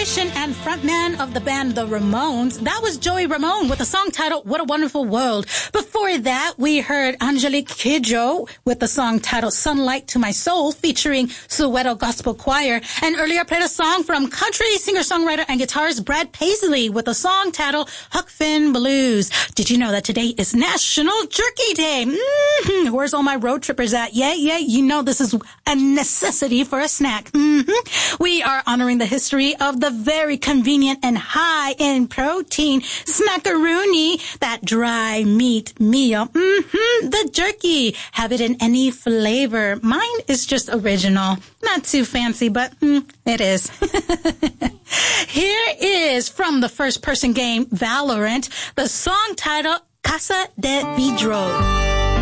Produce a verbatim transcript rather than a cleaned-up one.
musician and frontman of the band The Ramones. That was Joey Ramone with the song titled What a Wonderful World. Before that, we heard Angelique Kidjo with the song titled Sunlight to My Soul featuring Soweto Gospel Choir. And earlier I played a song from country singer-songwriter and guitarist Brad Paisley with the song titled Huck Finn Blues. Did you know that today is National Jerky Day? Mm-hmm. Where's all my road trippers at? Yeah, yeah, you know this is a necessity for a snack. Mm-hmm. We are honoring the history of the very convenient and high in protein snackaroonie, that dry meat meal. Mm-hmm. The jerky. Have it in any flavor. Mine is just original. Not too fancy, but mm, it is. Here is from the first person game Valorant, the song titled Casa de Vidro.